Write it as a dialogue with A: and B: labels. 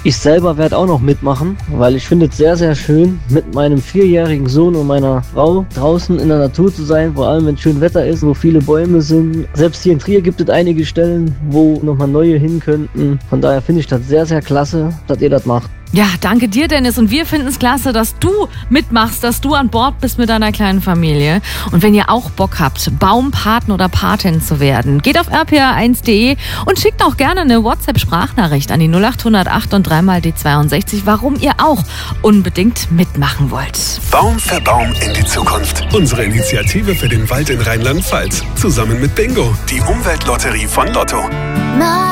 A: Ich selber werde auch noch mitmachen, weil ich finde es sehr, sehr schön, mit meinem 4-jährigen Sohn und meiner Frau draußen in der Natur zu sein, vor allem wenn schön Wetter ist, wo viele Bäume sind. Selbst hier in Trier gibt es einige Stellen, wo nochmal neue hin könnten. Von daher finde ich das sehr, sehr klasse, dass ihr das macht.
B: Ja, danke dir, Dennis. Und wir finden es klasse, dass du mitmachst, dass du an Bord bist mit deiner kleinen Familie. Und wenn ihr auch Bock habt, Baumpaten oder Patin zu werden, geht auf rpa1.de und schickt auch gerne eine WhatsApp-Sprachnachricht an die 0808 und 3 die 62, warum ihr auch unbedingt mitmachen wollt.
C: Baum für Baum in die Zukunft. Unsere Initiative für den Wald in Rheinland-Pfalz. Zusammen mit Bingo, die Umweltlotterie von Lotto.